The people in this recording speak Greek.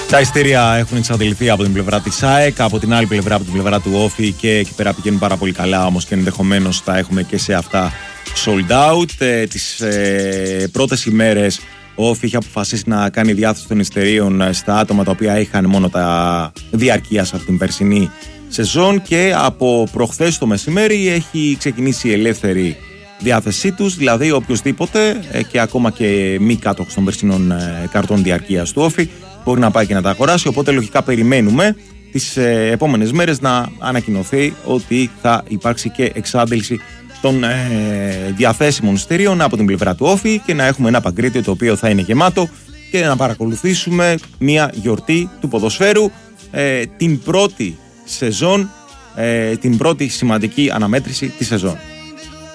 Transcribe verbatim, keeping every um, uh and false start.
Τα ειστήρια έχουν εξαντληθεί από την πλευρά της ΑΕΚ, από την άλλη πλευρά από την πλευρά του Όφη, και εκεί πέρα πηγαίνουν πάρα πολύ καλά, όμως και ενδεχομένως θα έχουμε και σε αυτά sold out. Ε, τις ε, πρώτες ημέρες ο Όφη είχε αποφασίσει να κάνει διάθεση των εισιτηρίων στα άτομα τα οποία είχαν μόνο τα διαρκείας από την περσινή σεζόν, και από προχθές το μεσημέρι έχει ξεκινήσει η ελεύθερη διάθεσή τους, δηλαδή οποιοσδήποτε ε, και ακόμα και μη κάτοχος των περσινών ε, καρτών διαρκείας του Όφη μπορεί να πάει και να τα αγοράσει. Οπότε λογικά περιμένουμε τις ε, επόμενες μέρες να ανακοινωθεί ότι θα υπάρξει και εξάντληση των ε, διαθέσιμων εισιτηρίων από την πλευρά του Όφη και να έχουμε ένα Παγκρίτιο το οποίο θα είναι γεμάτο και να παρακολουθήσουμε μια γιορτή του ποδοσφαίρου, ε, την πρώτη σεζόν, ε, την πρώτη σημαντική αναμέτρηση της σεζόν.